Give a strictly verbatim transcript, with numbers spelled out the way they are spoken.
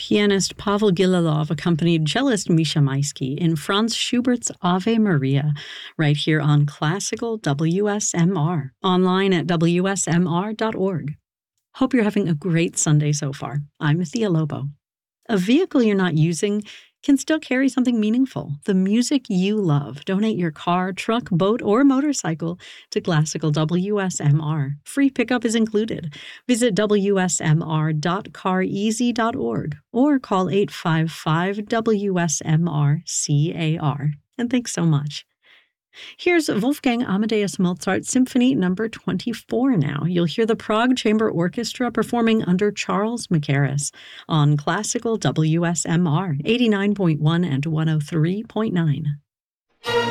Pianist Pavel Gililov accompanied cellist Misha Maisky in Franz Schubert's Ave Maria, right here on Classical W S M R, online at W S M R dot org. Hope you're having a great Sunday so far. I'm Thea Lobo. A vehicle you're not using can still carry something meaningful, the music you love. Donate your car, truck, boat, or motorcycle to Classical W S M R. Free pickup is included. Visit W S M R dot car easy dot org or call eight five five W S M R C A R. And thanks so much. Here's Wolfgang Amadeus Mozart Symphony number twenty-four now. You'll hear the Prague Chamber Orchestra performing under Charles Mackerras on Classical W S M R eighty-nine point one and one oh three point nine.